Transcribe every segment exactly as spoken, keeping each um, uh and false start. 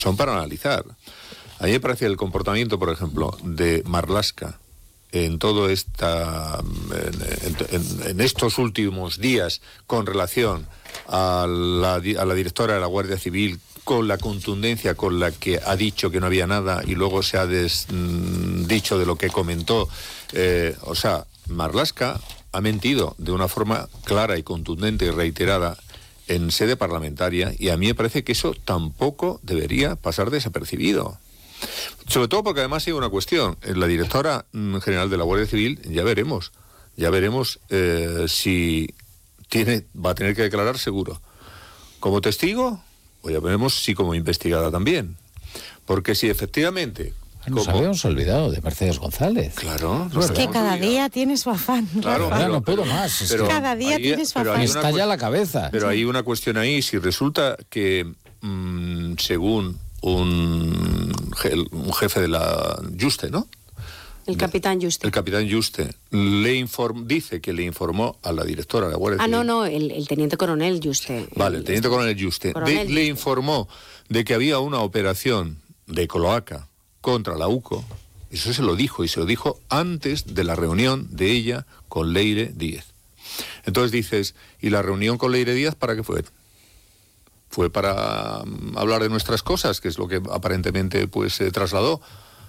son para analizar. A mí me parece el comportamiento, por ejemplo, de Marlaska en todo esta en, en, en estos últimos días con relación a la, a la directora de la Guardia Civil, con la contundencia con la que ha dicho que no había nada y luego se ha des, mm, dicho de lo que comentó. Eh, o sea, Marlaska ha mentido de una forma clara y contundente y reiterada en sede parlamentaria, y a mí me parece que eso tampoco debería pasar desapercibido. Sobre todo porque además hay una cuestión. La directora general de la Guardia Civil, ya veremos, ya veremos eh, si tiene, va a tener que declarar seguro como testigo, o ya veremos si como investigada también. Porque si efectivamente... Nos como... habíamos olvidado de Mercedes González. Claro. Es que cada olvidado. día tiene su afán. Claro, ahora no puedo más. Pero, cada día hay, tiene su afán. Me estalla la cabeza. Pero sí. Hay una cuestión ahí. Si resulta que, mmm, según un, un jefe de la Juste, ¿no? El capitán Juste. El capitán Juste le inform, dice que le informó a la directora de la Guardia Civil. Ah, no, no, el, el teniente coronel Juste. Vale, el teniente coronel Juste. Coronel de, Juste. Le informó de que había una operación de cloaca contra la U C O. Eso se lo dijo, y se lo dijo antes de la reunión de ella con Leire Díez. Entonces dices, ¿y la reunión con Leire Díez para qué fue? Fue para um, hablar de nuestras cosas, que es lo que aparentemente pues se trasladó.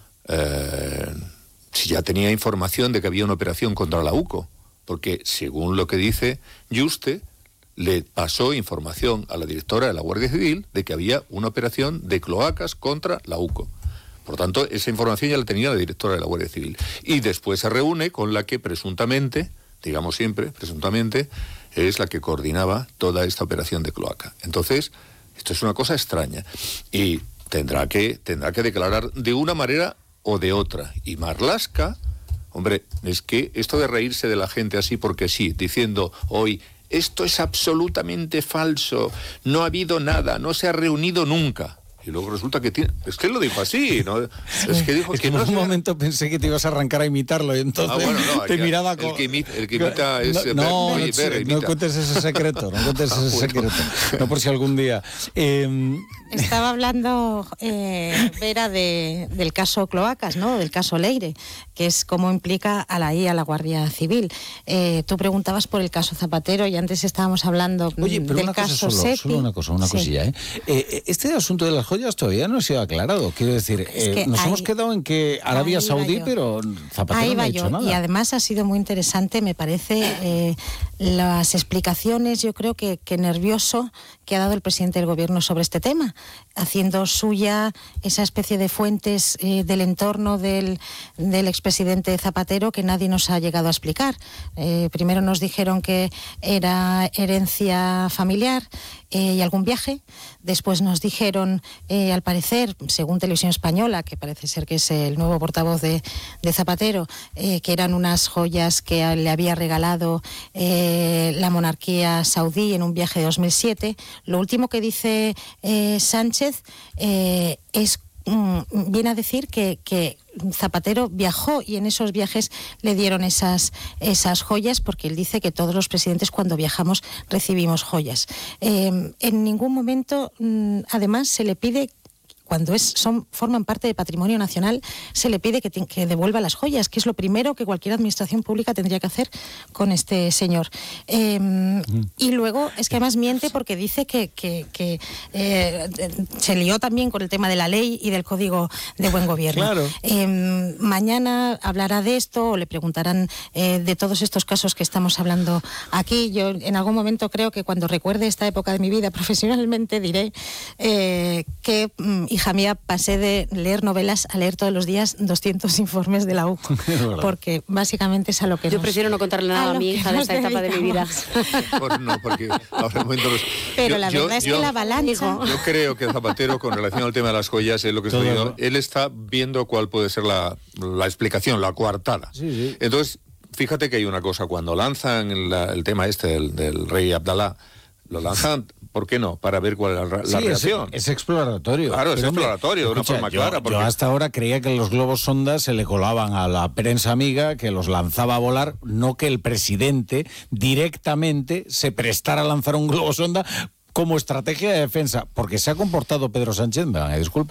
Eh, si ya tenía información de que había una operación contra la U C O, porque según lo que dice Juste, le pasó información a la directora de la Guardia Civil de que había una operación de cloacas contra la U C O. Por tanto, esa información ya la tenía la directora de la Guardia Civil. Y después se reúne con la que presuntamente, digamos siempre, presuntamente, es la que coordinaba toda esta operación de cloaca. Entonces, esto es una cosa extraña. Y tendrá que, tendrá que declarar de una manera o de otra. Y Marlaska, hombre, es que esto de reírse de la gente así porque sí, diciendo hoy, esto es absolutamente falso, no ha habido nada, no se ha reunido nunca. Y luego resulta que tiene... Es que él lo dijo así, ¿no? Es que dijo es que, que no en un sea... momento pensé que te ibas a arrancar a imitarlo y entonces ah, bueno, no, te el, miraba el con... que imita, el que imita es... No, no, Oye, no, ver, no, imita. no cuentes ese secreto, no cuentes ese ah, bueno. secreto. No por si algún día... Eh... Estaba hablando, eh, Vera, de, del caso Cloacas, ¿no? Del caso Leire, que es cómo implica a la I A, a la Guardia Civil. Eh, tú preguntabas por el caso Zapatero y antes estábamos hablando Oye, pero del una caso cosa solo, Sepi. solo una cosa, una sí. cosilla, ¿eh? ¿eh? Este asunto de las joyas todavía no se ha aclarado. Quiero decir, es eh, nos ahí, hemos quedado en que Arabia Saudí, pero Zapatero ahí no ha yo. dicho nada. Y además ha sido muy interesante, me parece, eh, las explicaciones, yo creo que, que nervioso que ha dado el presidente del gobierno sobre este tema, haciendo suya esa especie de fuentes eh, del entorno del, del expresidente Zapatero que nadie nos ha llegado a explicar. Eh, primero nos dijeron que era herencia familiar eh, y algún viaje. Después nos dijeron, eh, al parecer, según Televisión Española, que parece ser que es el nuevo portavoz de, de Zapatero, eh, que eran unas joyas que le había regalado eh, la monarquía saudí en un viaje de dos mil siete. Lo último que dice eh, Sánchez eh, es mm, viene a decir que, que Zapatero viajó y en esos viajes le dieron esas, esas joyas, porque él dice que todos los presidentes cuando viajamos recibimos joyas. Eh, en ningún momento, mm, además, se le pide, cuando es, son, forman parte de patrimonio nacional, se le pide que, te, que devuelva las joyas, que es lo primero que cualquier administración pública tendría que hacer con este señor. Eh, mm. Y luego es que además miente porque dice que, que, que eh, se lió también con el tema de la ley y del Código de Buen Gobierno. Claro. Eh, mañana hablará de esto o le preguntarán eh, de todos estos casos que estamos hablando aquí. Yo en algún momento creo que cuando recuerde esta época de mi vida profesionalmente diré eh, que... Mm, hija mía, pasé de leer novelas a leer todos los días doscientos informes de la U C O, porque básicamente es a lo que Yo nos, prefiero no contarle nada a, a mi hija de esta etapa de mi vida. Por, no, porque ahora el momento los... Pero yo, la yo, verdad es yo, que la avalancha... Yo creo que Zapatero, con relación al tema de las joyas, es lo que estoy viendo, él está viendo cuál puede ser la, la explicación, la coartada. Sí, sí. Entonces, fíjate que hay una cosa, cuando lanzan la, el tema este del, del rey Abdalá, lo lanzan, ¿por qué no? Para ver cuál es la, la sí, reacción. Es, es exploratorio. Claro, es Pero, exploratorio, hombre, de una escucha, forma yo, clara. Porque... Yo hasta ahora creía que los globos sonda se le colaban a la prensa amiga, que los lanzaba a volar, no que el presidente directamente se prestara a lanzar un globo sonda como estrategia de defensa, porque se ha comportado Pedro Sánchez, me van a disculpar,